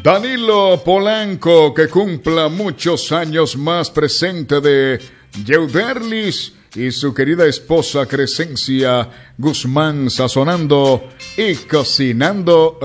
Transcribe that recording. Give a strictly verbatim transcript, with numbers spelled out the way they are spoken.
Danilo Polanco, que cumpla muchos años más, presente de Yeuderlis y su querida esposa Crescencia Guzmán, sazonando y cocinando